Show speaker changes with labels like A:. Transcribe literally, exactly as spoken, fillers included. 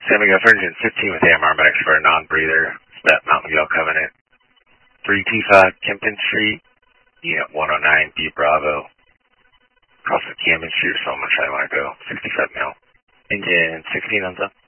A: Sammy Gus Engine fifteen with A M R Medics for a non-breather. Step Mount Miguel Covenant. three two five Kempton Street. Unit one oh nine B Bravo. Cross the Camden Street, so much I want to go. sixty-five mil. Engine sixteen on top.